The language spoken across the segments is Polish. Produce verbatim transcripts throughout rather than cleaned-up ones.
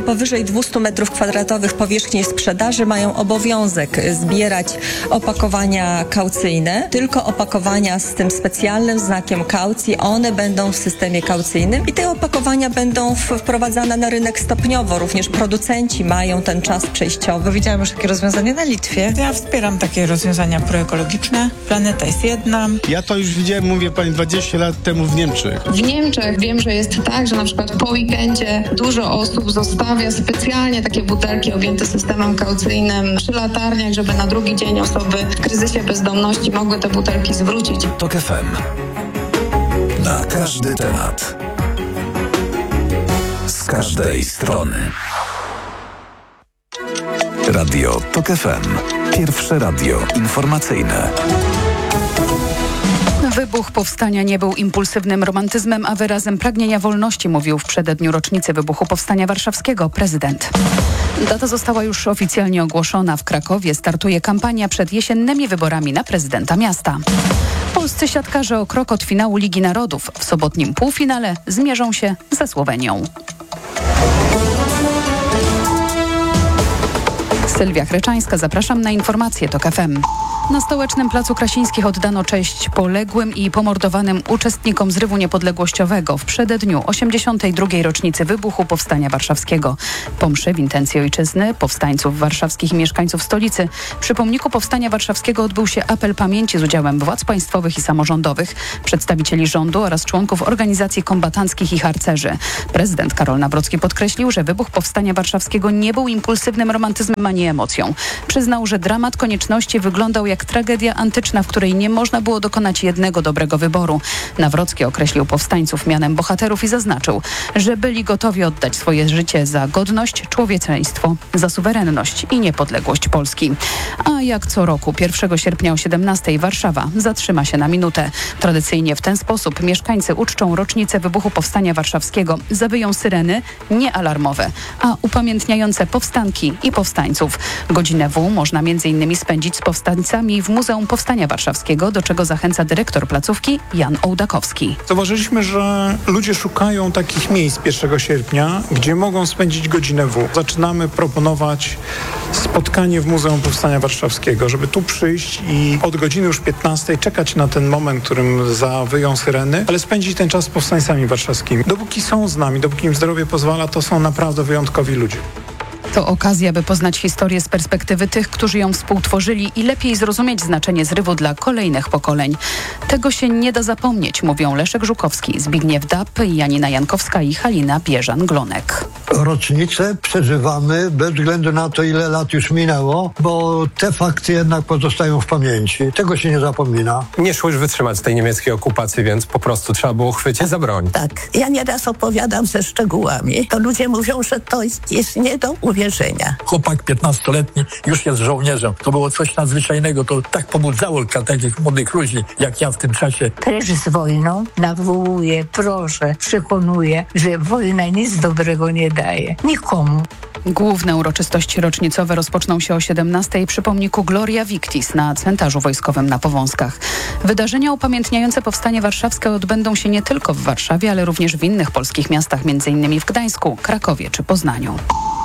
powyżej dwieście metrów kwadratowych powierzchni sprzedaży mają obowiązek zbierać opakowania kaucyjne. Tylko opakowania z tym specjalnym znakiem kaucji, one będą w systemie kaucyjnym i te opakowania będą wprowadzane na rynek stopniowo. Również producenci mają ten czas przejściowy. Widziałam już takie rozwiązanie na Litwie. Ja wspieram takie rozwiązania proekologiczne. Planeta jest jedna. Ja to już widziałem, mówię pani, dwadzieścia lat temu w Niemczech. W Niemczech wiem, że jest tak, że na przykład po weekendzie dużo osób zostawia specjalnie takie butelki objęte systemem kaucyjnym przy latarniach, żeby na drugi dzień osoby w kryzysie bezdomności mogły te butelki zwrócić. TOK F M. Na każdy temat. Z każdej strony. Radio TOK F M. Pierwsze radio informacyjne. Wybuch powstania nie był impulsywnym romantyzmem, a wyrazem pragnienia wolności, mówił w przededniu rocznicy wybuchu Powstania Warszawskiego prezydent. Data została już oficjalnie ogłoszona. W Krakowie startuje kampania przed jesiennymi wyborami na prezydenta miasta. Polscy siatkarze o krok od finału Ligi Narodów. W sobotnim półfinale zmierzą się ze Słowenią. Sylwia Chreczańska, zapraszam na informacje TOK F M. Na Stołecznym Placu Krasińskich oddano cześć poległym i pomordowanym uczestnikom zrywu niepodległościowego w przededniu osiemdziesiątej drugiej rocznicy wybuchu Powstania Warszawskiego. Po mszy w intencji ojczyzny, powstańców warszawskich i mieszkańców stolicy przy pomniku Powstania Warszawskiego odbył się apel pamięci z udziałem władz państwowych i samorządowych, przedstawicieli rządu oraz członków organizacji kombatanckich i harcerzy. Prezydent Karol Nawrocki podkreślił, że wybuch Powstania Warszawskiego nie był impulsywnym romantyzmem ani emocją. Przyznał, że dramat konieczności wyglądał jak tragedia antyczna, w której nie można było dokonać jednego dobrego wyboru. Nawrocki określił powstańców mianem bohaterów i zaznaczył, że byli gotowi oddać swoje życie za godność, człowieczeństwo, za suwerenność i niepodległość Polski. A jak co roku, pierwszego sierpnia o siedemnastej Warszawa zatrzyma się na minutę. Tradycyjnie w ten sposób mieszkańcy uczczą rocznicę wybuchu Powstania Warszawskiego. Zawyją syreny niealarmowe, a upamiętniające powstanki i powstańców. Godzinę W można między innymi spędzić z powstańcami w Muzeum Powstania Warszawskiego, do czego zachęca dyrektor placówki Jan Ołdakowski. Zauważyliśmy, że ludzie szukają takich miejsc pierwszego sierpnia, gdzie mogą spędzić godzinę W. Zaczynamy proponować spotkanie w Muzeum Powstania Warszawskiego, żeby tu przyjść i od godziny już piętnastej czekać na ten moment, w którym zawyją syreny, ale spędzić ten czas z powstańcami warszawskimi. Dopóki są z nami, dopóki im zdrowie pozwala, to są naprawdę wyjątkowi ludzie. To okazja, by poznać historię z perspektywy tych, którzy ją współtworzyli i lepiej zrozumieć znaczenie zrywu dla kolejnych pokoleń. Tego się nie da zapomnieć, mówią Leszek Żukowski, Zbigniew Dap, Janina Jankowska i Halina Bieżan-Glonek. Rocznicę przeżywamy bez względu na to, ile lat już minęło, bo te fakty jednak pozostają w pamięci. Tego się nie zapomina. Nie szło już wytrzymać tej niemieckiej okupacji, więc po prostu trzeba było chwycić za broń. Tak. Ja nieraz opowiadam ze szczegółami. To ludzie mówią, że to jest, jest nie do uwierzenia. Chłopak piętnastoletni już jest żołnierzem. To było coś nadzwyczajnego. To tak pobudzało takich młodych ludzi, jak ja w tym czasie. Precz z wojną nawołuje, proszę, przekonuje, że wojna nic dobrego nie daje. Nikomu. Główne uroczystości rocznicowe rozpoczną się o siedemnastej przy pomniku Gloria Victis na cmentarzu wojskowym na Powązkach. Wydarzenia upamiętniające Powstanie Warszawskie odbędą się nie tylko w Warszawie, ale również w innych polskich miastach, m.in. w Gdańsku, Krakowie czy Poznaniu.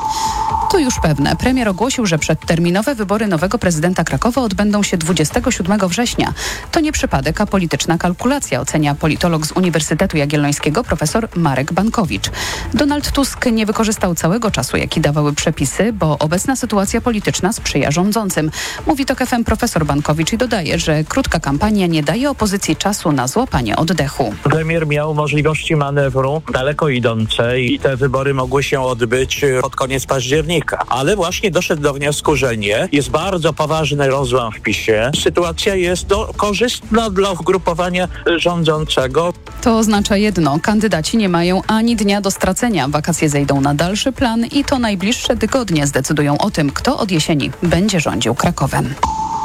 To już pewne. Premier ogłosił, że przedterminowe wybory nowego prezydenta Krakowa odbędą się dwudziestego siódmego września. To nie przypadek, a polityczna kalkulacja, ocenia politolog z Uniwersytetu Jagiellońskiego profesor Marek Bankowicz. Donald Tusk nie wykorzystał całego czasu, jaki dawały przepisy, bo obecna sytuacja polityczna sprzyja rządzącym. Mówi TOK F M profesor Bankowicz i dodaje, że krótka kampania nie daje opozycji czasu na złapanie oddechu. Premier miał możliwości manewru daleko idące i te wybory mogły się odbyć pod koniec października. Ale właśnie doszedł do wniosku, że nie. Jest bardzo poważny rozłam w PiSie. Sytuacja jest do, korzystna dla ugrupowania rządzącego. To oznacza jedno. Kandydaci nie mają ani dnia do stracenia. Wakacje zejdą na dalszy plan i to najbliższe tygodnie zdecydują o tym, kto od jesieni będzie rządził Krakowem.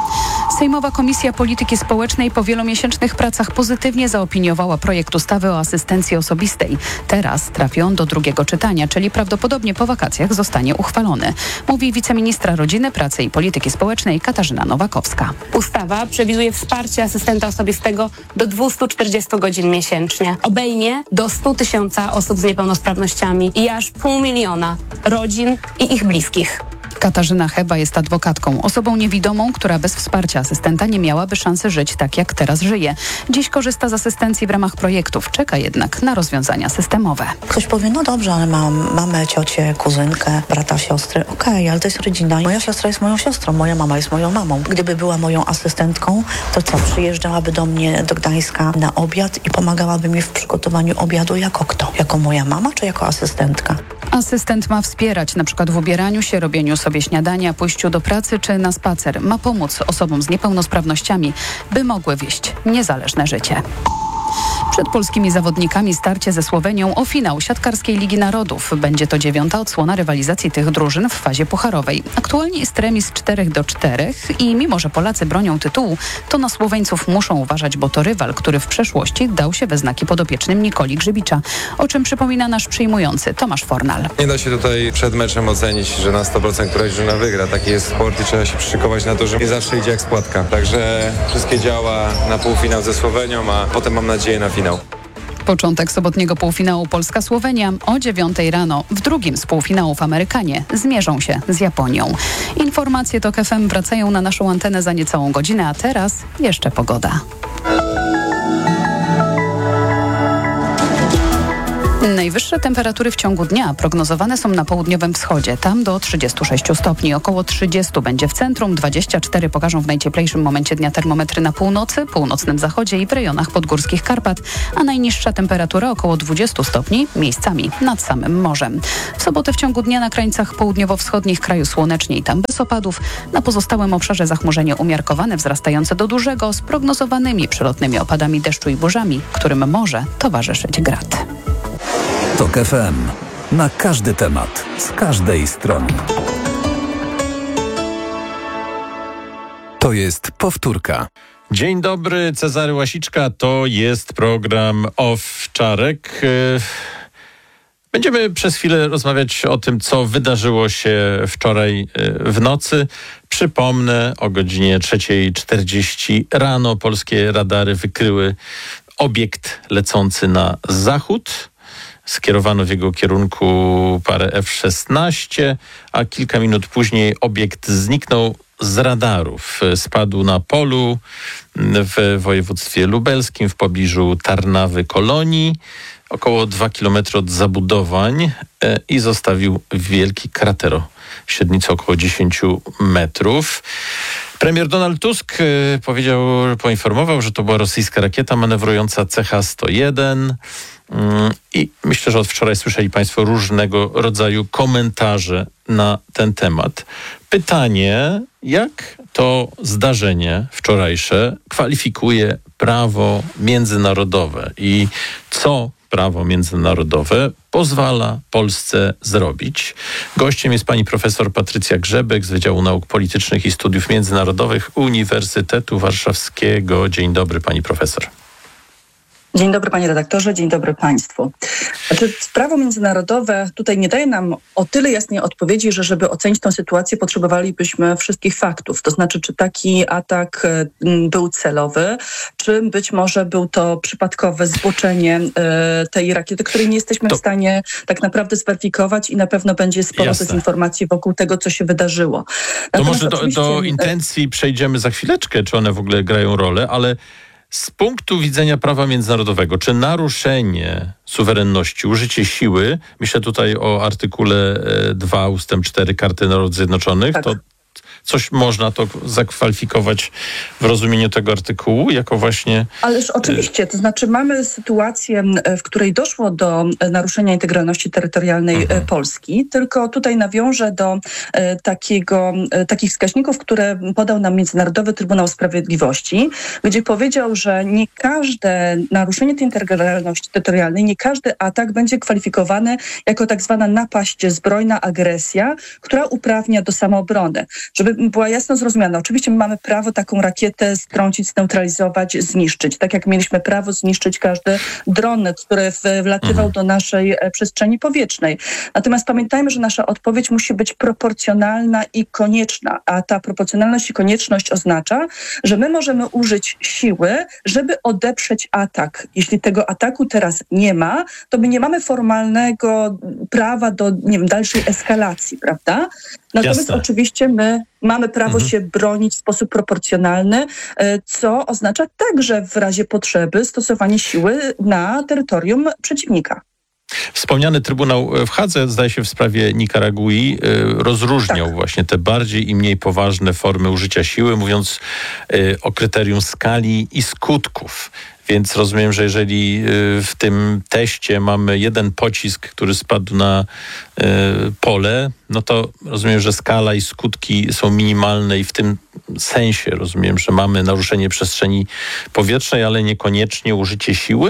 Sejmowa Komisja Polityki Społecznej po wielomiesięcznych pracach pozytywnie zaopiniowała projekt ustawy o asystencji osobistej. Teraz trafi on do drugiego czytania, czyli prawdopodobnie po wakacjach zostanie uchwalony. Mówi wiceministra Rodziny, Pracy i Polityki Społecznej Katarzyna Nowakowska. Ustawa przewiduje wsparcie asystenta osobistego do dwieście czterdzieści godzin miesięcznie. Obejmie do stu tysięcy osób z niepełnosprawnościami i aż pół miliona rodzin i ich bliskich. Katarzyna Heba jest adwokatką, osobą niewidomą, która bez wsparcia asystenta nie miałaby szansy żyć tak, jak teraz żyje. Dziś korzysta z asystencji w ramach projektów, czeka jednak na rozwiązania systemowe. Ktoś powie, no dobrze, ale mam mamę, ciocię, kuzynkę, brata, siostrę. Okej, okay, ale to jest rodzina. Moja siostra jest moją siostrą, moja mama jest moją mamą. Gdyby była moją asystentką, to co? Przyjeżdżałaby do mnie do Gdańska na obiad i pomagałaby mi w przygotowaniu obiadu jako kto? Jako moja mama czy jako asystentka? Asystent ma wspierać na przykład w ubieraniu się, robieniu sobie śniadania, pójściu do pracy czy na spacer. Ma pomóc osobom z niepełnosprawnościami, by mogły wieść niezależne życie. Przed polskimi zawodnikami starcie ze Słowenią o finał siatkarskiej Ligi Narodów. Będzie to dziewiąta odsłona rywalizacji tych drużyn w fazie pucharowej. Aktualnie jest remis cztery do czterech i mimo, że Polacy bronią tytułu, to na Słoweńców muszą uważać, bo to rywal, który w przeszłości dał się we znaki podopiecznym Nikoli Grzybicza, o czym przypomina nasz przyjmujący Tomasz Fornal. Nie da się tutaj przed meczem ocenić, że na sto procent któraś drużyna wygra. Taki jest sport i trzeba się przyszykować na to, że nie zawsze idzie jak spłatka. Także wszystkie działa na półfinał ze Słowenią, a potem mam nadzieję na finał. Początek sobotniego półfinału Polska-Słowenia o dziewiątej rano. W drugim z półfinałów Amerykanie zmierzą się z Japonią. Informacje TOK F M wracają na naszą antenę za niecałą godzinę, a teraz jeszcze pogoda. Najwyższe temperatury w ciągu dnia prognozowane są na południowym wschodzie. Tam do trzydziestu sześciu stopni. Około trzydziestu będzie w centrum, dwadzieścia cztery pokażą w najcieplejszym momencie dnia termometry na północy, północnym zachodzie i w rejonach podgórskich Karpat, a najniższa temperatura około dwudziestu stopni, miejscami nad samym morzem. W sobotę w ciągu dnia na krańcach południowo-wschodnich kraju słonecznie i tam bez opadów. Na pozostałym obszarze zachmurzenie umiarkowane, wzrastające do dużego, z prognozowanymi przelotnymi opadami deszczu i burzami, którym może towarzyszyć grad. TOK F M. Na każdy temat, z każdej strony. To jest powtórka. Dzień dobry, Cezary Łasiczka. To jest program Owczarek. Będziemy przez chwilę rozmawiać o tym, co wydarzyło się wczoraj w nocy. Przypomnę, o godzinie trzeciej czterdzieści rano polskie radary wykryły obiekt lecący na zachód. Skierowano w jego kierunku parę F szesnaście, a kilka minut później obiekt zniknął z radarów. Spadł na polu w województwie lubelskim w pobliżu Tarnawy Kolonii, około dwa kilometry od zabudowań i zostawił wielki krater o średnicy około dziesięciu metrów. Premier Donald Tusk powiedział, poinformował, że to była rosyjska rakieta manewrująca C H sto jeden. I myślę, że od wczoraj słyszeli Państwo różnego rodzaju komentarze na ten temat. Pytanie, jak to zdarzenie wczorajsze kwalifikuje prawo międzynarodowe i co prawo międzynarodowe pozwala Polsce zrobić. Gościem jest pani profesor Patrycja Grzebek z Wydziału Nauk Politycznych i Studiów Międzynarodowych Uniwersytetu Warszawskiego. Dzień dobry, pani profesor. Dzień dobry, panie redaktorze, dzień dobry państwu. Znaczy, prawo międzynarodowe tutaj nie daje nam o tyle jasnej odpowiedzi, że żeby ocenić tę sytuację, potrzebowalibyśmy wszystkich faktów. To znaczy, czy taki atak był celowy, czy być może był to przypadkowe zboczenie tej rakiety, której nie jesteśmy to... w stanie tak naprawdę zweryfikować i na pewno będzie sporo Jasne. dezinformacji wokół tego, co się wydarzyło. To Natomiast może do, oczywiście... do intencji przejdziemy za chwileczkę, czy one w ogóle grają rolę, ale z punktu widzenia prawa międzynarodowego, czy naruszenie suwerenności, użycie siły, myślę tutaj o artykule dwa ustęp cztery Karty Narodów Zjednoczonych, tak. to coś można to zakwalifikować w rozumieniu tego artykułu jako właśnie... Ależ oczywiście, to znaczy mamy sytuację, w której doszło do naruszenia integralności terytorialnej mhm. Polski, tylko tutaj nawiążę do takiego, takich wskaźników, które podał nam Międzynarodowy Trybunał Sprawiedliwości, gdzie powiedział, że nie każde naruszenie tej integralności terytorialnej, nie każdy atak będzie kwalifikowany jako tak zwana napaść zbrojna, agresja, która uprawnia do samoobrony. Żeby była jasno zrozumiana. Oczywiście my mamy prawo taką rakietę strącić, zneutralizować, zniszczyć. Tak jak mieliśmy prawo zniszczyć każdy dron, który wlatywał do naszej przestrzeni powietrznej. Natomiast pamiętajmy, że nasza odpowiedź musi być proporcjonalna i konieczna. A ta proporcjonalność i konieczność oznacza, że my możemy użyć siły, żeby odeprzeć atak. Jeśli tego ataku teraz nie ma, to my nie mamy formalnego prawa do, nie wiem, dalszej eskalacji, prawda? Natomiast Jasne. oczywiście my mamy prawo mhm. się bronić w sposób proporcjonalny, co oznacza także w razie potrzeby stosowanie siły na terytorium przeciwnika. Wspomniany Trybunał w Hadze, zdaje się w sprawie Nikaragui, rozróżniał tak. właśnie te bardziej i mniej poważne formy użycia siły, mówiąc o kryterium skali i skutków. Więc rozumiem, że jeżeli w tym teście mamy jeden pocisk, który spadł na pole, no to rozumiem, że skala i skutki są minimalne i w tym sensie rozumiem, że mamy naruszenie przestrzeni powietrznej, ale niekoniecznie użycie siły?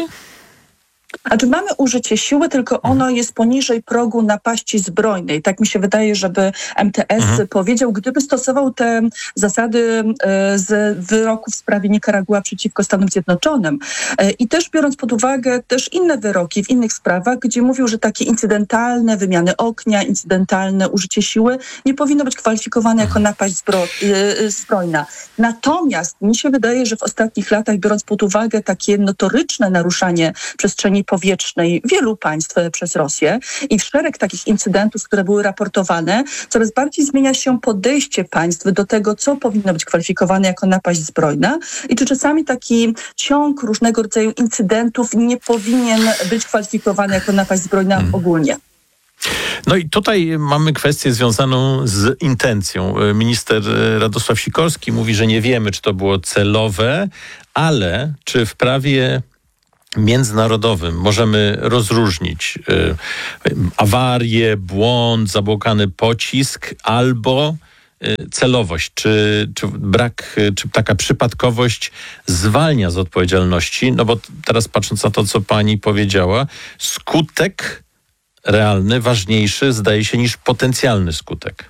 A czy mamy użycie siły, tylko ono jest poniżej progu napaści zbrojnej. Tak mi się wydaje, żeby M T S mhm. powiedział, gdyby stosował te zasady z wyroku w sprawie Nikaragua przeciwko Stanom Zjednoczonym. I też biorąc pod uwagę też inne wyroki w innych sprawach, gdzie mówił, że takie incydentalne wymiany ognia, incydentalne użycie siły nie powinno być kwalifikowane jako napaść zbro- zbrojna. Natomiast mi się wydaje, że w ostatnich latach, biorąc pod uwagę takie notoryczne naruszanie przestrzeni powietrznej wielu państw przez Rosję i szereg takich incydentów, które były raportowane, coraz bardziej zmienia się podejście państw do tego, co powinno być kwalifikowane jako napaść zbrojna i czy czasami taki ciąg różnego rodzaju incydentów nie powinien być kwalifikowany jako napaść zbrojna hmm. ogólnie. No i tutaj mamy kwestię związaną z intencją. Minister Radosław Sikorski mówi, że nie wiemy, czy to było celowe, ale czy w prawie międzynarodowym możemy rozróżnić y, awarię, błąd, zabłokany pocisk albo y, celowość, czy, czy brak, y, czy taka przypadkowość zwalnia z odpowiedzialności, no bo teraz patrząc na to, co pani powiedziała, skutek realny, ważniejszy zdaje się niż potencjalny skutek.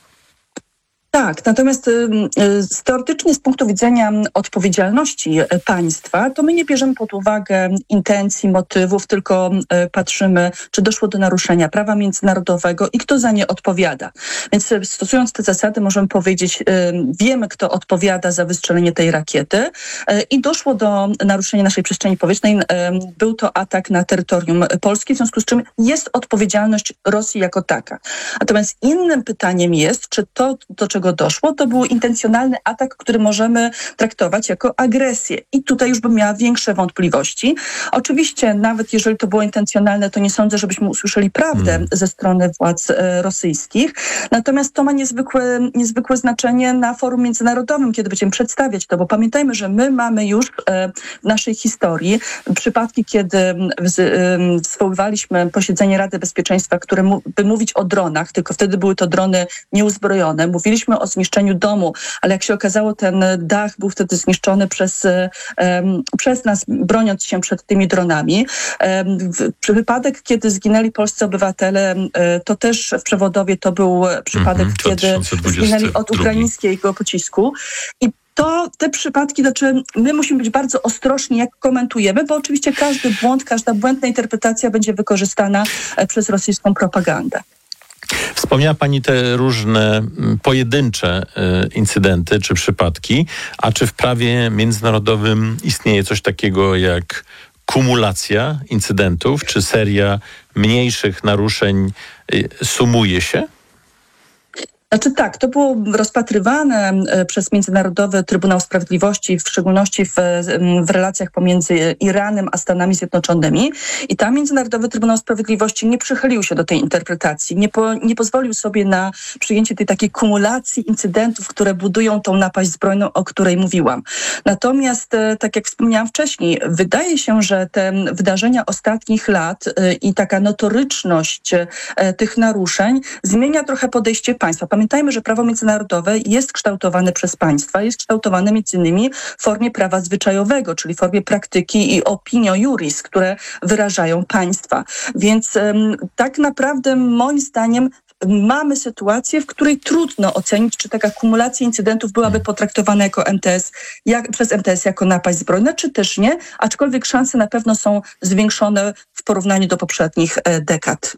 Tak, natomiast y, y, teoretycznie z punktu widzenia odpowiedzialności państwa, to my nie bierzemy pod uwagę intencji, motywów, tylko y, patrzymy, czy doszło do naruszenia prawa międzynarodowego i kto za nie odpowiada. Więc y, stosując te zasady możemy powiedzieć, y, wiemy, kto odpowiada za wystrzelenie tej rakiety y, i doszło do naruszenia naszej przestrzeni powietrznej. Y, był to atak na terytorium Polski, w związku z czym jest odpowiedzialność Rosji jako taka. Natomiast innym pytaniem jest, czy to, do czego doszło, to był intencjonalny atak, który możemy traktować jako agresję. I tutaj już bym miała większe wątpliwości. Oczywiście, nawet jeżeli to było intencjonalne, to nie sądzę, żebyśmy usłyszeli prawdę hmm. ze strony władz e, rosyjskich. Natomiast to ma niezwykłe, niezwykłe znaczenie na forum międzynarodowym, kiedy będziemy przedstawiać to, bo pamiętajmy, że my mamy już e, w naszej historii przypadki, kiedy z, e, zwoływaliśmy posiedzenie Rady Bezpieczeństwa, które mu, by mówić o dronach, tylko wtedy były to drony nieuzbrojone. Mówiliśmy o zniszczeniu domu, ale jak się okazało, ten dach był wtedy zniszczony przez, um, przez nas, broniąc się przed tymi dronami. Um, w, w wypadek, kiedy zginęli polscy obywatele, um, to też w Przewodowie to był przypadek, mm-hmm, kiedy zginęli od ukraińskiego pocisku. I to te przypadki, znaczy my musimy być bardzo ostrożni, jak komentujemy, bo oczywiście każdy błąd, każda błędna interpretacja będzie wykorzystana przez rosyjską propagandę. Wspomniała pani te różne pojedyncze y, incydenty czy przypadki, a czy w prawie międzynarodowym istnieje coś takiego jak kumulacja incydentów, czy seria mniejszych naruszeń y, sumuje się? Znaczy tak, to było rozpatrywane przez Międzynarodowy Trybunał Sprawiedliwości, w szczególności w, w relacjach pomiędzy Iranem a Stanami Zjednoczonymi. I tam Międzynarodowy Trybunał Sprawiedliwości nie przychylił się do tej interpretacji, nie, po, nie pozwolił sobie na przyjęcie tej takiej kumulacji incydentów, które budują tą napaść zbrojną, o której mówiłam. Natomiast, tak jak wspomniałam wcześniej, wydaje się, że te wydarzenia ostatnich lat i taka notoryczność tych naruszeń zmienia trochę podejście państwa. Pamiętajmy, że prawo międzynarodowe jest kształtowane przez państwa, jest kształtowane między innymi w formie prawa zwyczajowego, czyli w formie praktyki i opinio juris, które wyrażają państwa. Więc um, tak naprawdę moim zdaniem mamy sytuację, w której trudno ocenić, czy taka kumulacja incydentów byłaby potraktowana jako M T S, jak, przez M T S jako napaść zbrojna, czy też nie, aczkolwiek szanse na pewno są zwiększone w porównaniu do poprzednich dekad.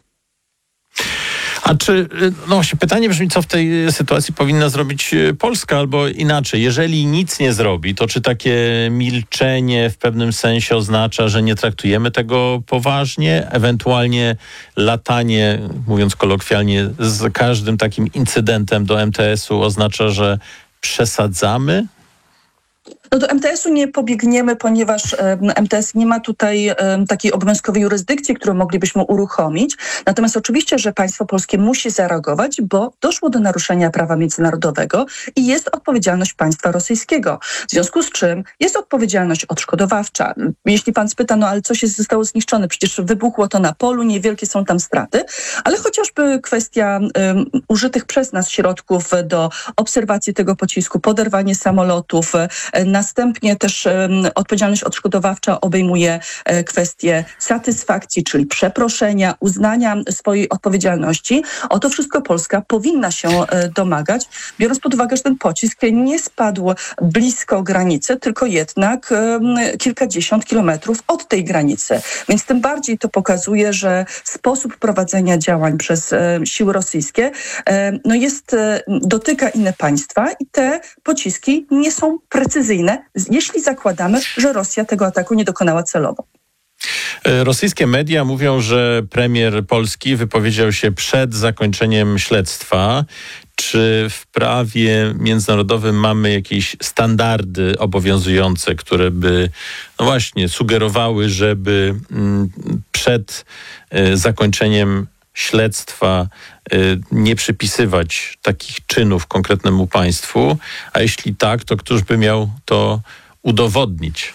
A czy, no właśnie pytanie brzmi, co w tej sytuacji powinna zrobić Polska, albo inaczej, jeżeli nic nie zrobi, to czy takie milczenie w pewnym sensie oznacza, że nie traktujemy tego poważnie, ewentualnie latanie, mówiąc kolokwialnie, z każdym takim incydentem do M T S-u oznacza, że przesadzamy? No do M T S-u nie pobiegniemy, ponieważ M T S nie ma tutaj takiej obowiązkowej jurysdykcji, którą moglibyśmy uruchomić. Natomiast oczywiście, że państwo polskie musi zareagować, bo doszło do naruszenia prawa międzynarodowego i jest odpowiedzialność państwa rosyjskiego. W związku z czym jest odpowiedzialność odszkodowawcza. Jeśli pan spyta, no ale co się zostało zniszczone? Przecież wybuchło to na polu, niewielkie są tam straty, ale chociażby kwestia um, użytych przez nas środków do obserwacji tego pocisku, poderwanie samolotów, następnie też um, odpowiedzialność odszkodowawcza obejmuje e, kwestię satysfakcji, czyli przeproszenia, uznania swojej odpowiedzialności. O to wszystko Polska powinna się e, domagać, biorąc pod uwagę, że ten pocisk nie spadł blisko granicy, tylko jednak e, kilkadziesiąt kilometrów od tej granicy. Więc tym bardziej to pokazuje, że sposób prowadzenia działań przez e, siły rosyjskie e, no jest, e, dotyka inne państwa i te pociski nie są precyzyjne, jeśli zakładamy, że Rosja tego ataku nie dokonała celowo. Rosyjskie media mówią, że premier Polski wypowiedział się przed zakończeniem śledztwa. Czy w prawie międzynarodowym mamy jakieś standardy obowiązujące, które by, no właśnie, sugerowały, żeby przed zakończeniem śledztwa nie przypisywać takich czynów konkretnemu państwu, a jeśli tak, to któż by miał to udowodnić?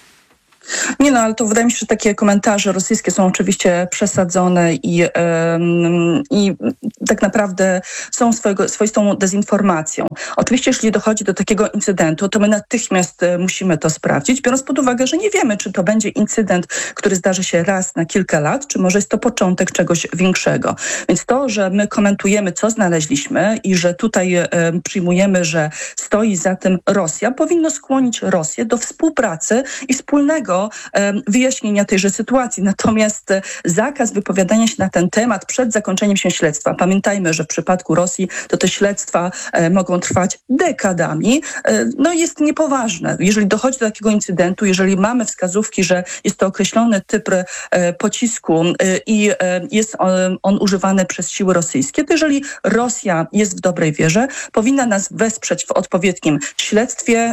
Nie no, ale to wydaje mi się, że takie komentarze rosyjskie są oczywiście przesadzone i, yy, i tak naprawdę są swojego, swoistą dezinformacją. Oczywiście, jeśli dochodzi do takiego incydentu, to my natychmiast musimy to sprawdzić, biorąc pod uwagę, że nie wiemy, czy to będzie incydent, który zdarzy się raz na kilka lat, czy może jest to początek czegoś większego. Więc to, że my komentujemy, co znaleźliśmy i że tutaj yy, przyjmujemy, że stoi za tym Rosja, powinno skłonić Rosję do współpracy i wspólnego wyjaśnienia tejże sytuacji. Natomiast zakaz wypowiadania się na ten temat przed zakończeniem się śledztwa. Pamiętajmy, że w przypadku Rosji to te śledztwa mogą trwać dekadami. No jest niepoważne. Jeżeli dochodzi do takiego incydentu, jeżeli mamy wskazówki, że jest to określony typ pocisku i jest on, on używany przez siły rosyjskie, to jeżeli Rosja jest w dobrej wierze, powinna nas wesprzeć w odpowiednim śledztwie,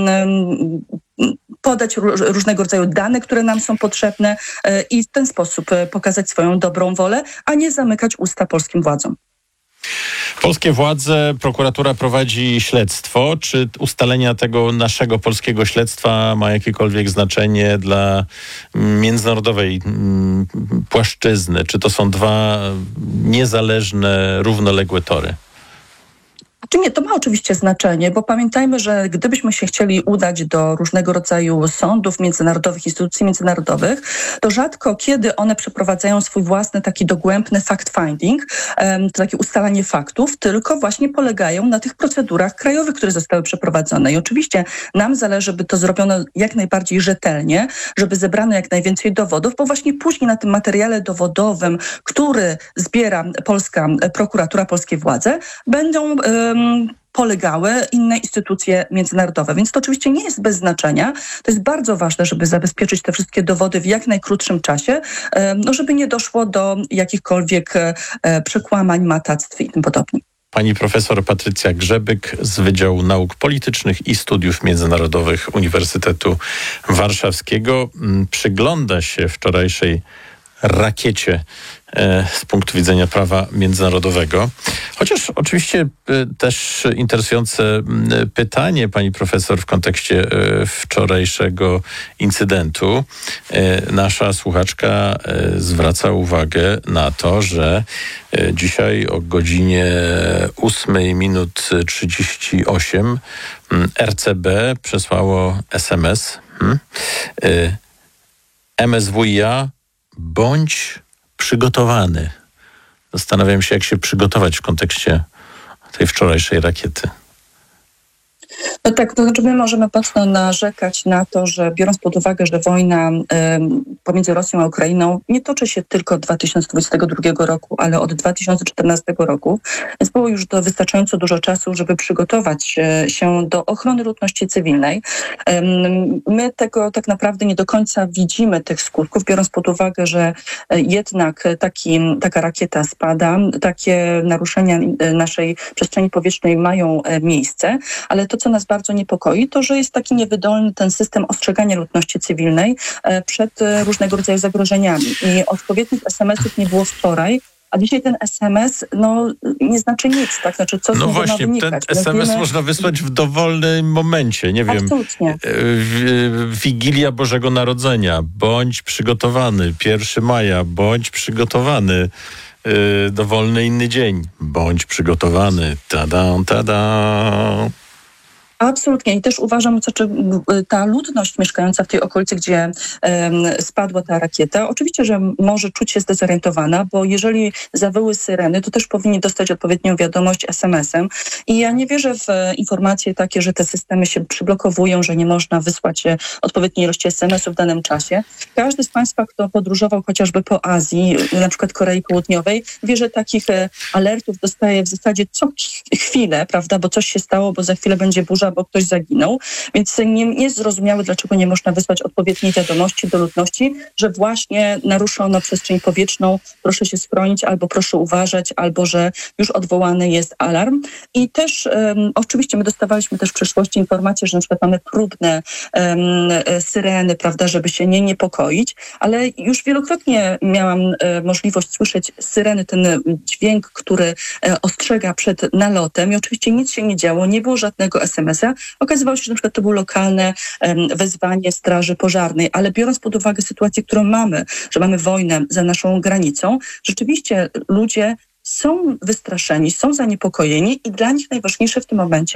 podać różnego rodzaju dane, które nam są potrzebne i w ten sposób pokazać swoją dobrą wolę, a nie zamykać usta polskim władzom. Polskie władze, prokuratura prowadzi śledztwo. Czy ustalenia tego naszego polskiego śledztwa ma jakiekolwiek znaczenie dla międzynarodowej płaszczyzny? Czy to są dwa niezależne, równoległe tory? Czy nie, to ma oczywiście znaczenie, bo pamiętajmy, że gdybyśmy się chcieli udać do różnego rodzaju sądów międzynarodowych, instytucji międzynarodowych, to rzadko kiedy one przeprowadzają swój własny taki dogłębny fact-finding, to takie ustalanie faktów, tylko właśnie polegają na tych procedurach krajowych, które zostały przeprowadzone. I oczywiście nam zależy, by to zrobiono jak najbardziej rzetelnie, żeby zebrano jak najwięcej dowodów, bo właśnie później na tym materiale dowodowym, który zbiera polska prokuratura, polskie władze, będą polegały inne instytucje międzynarodowe. Więc to oczywiście nie jest bez znaczenia. To jest bardzo ważne, żeby zabezpieczyć te wszystkie dowody w jak najkrótszym czasie, no żeby nie doszło do jakichkolwiek przekłamań, matactw i tym podobnie. Pani profesor Patrycja Grzebyk z Wydziału Nauk Politycznych i Studiów Międzynarodowych Uniwersytetu Warszawskiego przygląda się wczorajszej rakiecie z punktu widzenia prawa międzynarodowego. Chociaż oczywiście też interesujące pytanie pani profesor w kontekście wczorajszego incydentu. Nasza słuchaczka zwraca uwagę na to, że dzisiaj o godzinie ósmej minut trzydzieści osiem R C B przesłało S M S. M S W iA bądź przygotowany. Zastanawiam się, jak się przygotować w kontekście tej wczorajszej rakiety. No tak, to znaczy my możemy mocno narzekać na to, że biorąc pod uwagę, że wojna y, pomiędzy Rosją a Ukrainą nie toczy się tylko od dwa tysiące dwudziestego drugiego roku, ale od dwa tysiące czternastego roku, więc było już to wystarczająco dużo czasu, żeby przygotować y, się do ochrony ludności cywilnej. Y, my tego tak naprawdę nie do końca widzimy tych skutków, biorąc pod uwagę, że y, jednak taki, taka rakieta spada, takie naruszenia y, naszej przestrzeni powietrznej mają y, miejsce, ale to, co nas bardzo niepokoi, to, że jest taki niewydolny ten system ostrzegania ludności cywilnej przed różnego rodzaju zagrożeniami. I odpowiednich es em esów nie było wczoraj, a dzisiaj ten es em es no, nie znaczy nic, tak? Znaczy, co z no niego ma właśnie, wynikać? ten es em es wiemy... można wysłać w dowolnym momencie, nie wiem. Absolutnie. W, Wigilia Bożego Narodzenia, bądź przygotowany, pierwszego maja, bądź przygotowany. Yy, dowolny inny dzień, bądź przygotowany. Tada, tada. Absolutnie. I też uważam, że ta ludność mieszkająca w tej okolicy, gdzie um, spadła ta rakieta, oczywiście, że może czuć się zdezorientowana, bo jeżeli zawyły syreny, to też powinni dostać odpowiednią wiadomość es em esem. I ja nie wierzę w informacje takie, że te systemy się przyblokowują, że nie można wysłać odpowiedniej ilości es em esów w danym czasie. Każdy z Państwa, kto podróżował chociażby po Azji, na przykład Korei Południowej, wie, że takich alertów dostaje w zasadzie co chwilę, prawda, bo coś się stało, bo za chwilę będzie burza, bo ktoś zaginął, więc nie, nie jest zrozumiałe, dlaczego nie można wysłać odpowiedniej wiadomości do ludności, że właśnie naruszono przestrzeń powietrzną, proszę się schronić, albo proszę uważać, albo że już odwołany jest alarm. I też um, oczywiście my dostawaliśmy też w przeszłości informacje, że na przykład mamy próbne um, syreny, prawda, żeby się nie niepokoić, ale już wielokrotnie miałam um, możliwość słyszeć syreny, ten dźwięk, który um, ostrzega przed nalotem i oczywiście nic się nie działo, nie było żadnego es em esa. Okazywało się, że na przykład to było lokalne um, wezwanie straży pożarnej, ale biorąc pod uwagę sytuację, którą mamy, że mamy wojnę za naszą granicą, rzeczywiście ludzie są wystraszeni, są zaniepokojeni i dla nich najważniejsze w tym momencie